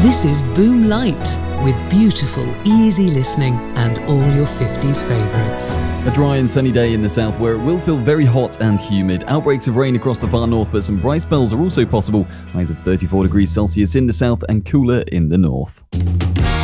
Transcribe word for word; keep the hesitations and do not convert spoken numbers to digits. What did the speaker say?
This is Boom Light, with beautiful, easy listening and all your fifties favourites. A dry and sunny day in the south where it will feel very hot and humid. Outbreaks of rain across the far north, but some bright spells are also possible. Highs of thirty-four degrees Celsius in the south and cooler in the north.